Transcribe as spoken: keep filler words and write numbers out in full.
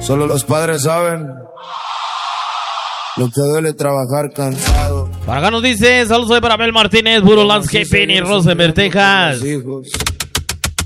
Solo los padres saben lo que duele trabajar cansado. Para acá nos dice, saludos para Abel Martínez, Puro Landscaping y Rosenberg, Texas.